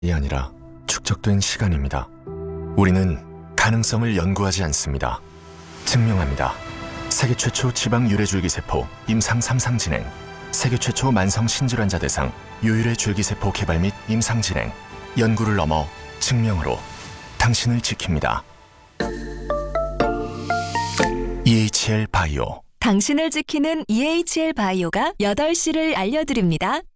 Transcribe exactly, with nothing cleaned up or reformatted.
이 아니라 축적된 시간입니다. 우리는 가능성을 연구하지 않습니다. 증명합니다. 세계 최초 지방 유래줄기세포 임상 삼 상 진행, 세계 최초 만성 신질환자 대상 유일의 줄기세포 개발 및 임상 진행, 연구를 넘어 증명으로 당신을 지킵니다. 이에이치엘 바이오. 당신을 지키는 이에이치엘 바이오가 여덟 시를 알려드립니다.